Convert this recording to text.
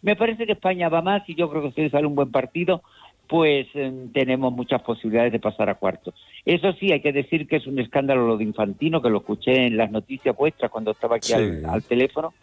Me parece que España va más y yo creo que si sale un buen partido, pues tenemos muchas posibilidades de pasar a cuartos. Eso sí, hay que decir que es un escándalo lo de Infantino, que lo escuché en las noticias vuestras cuando estaba aquí Sí, al teléfono,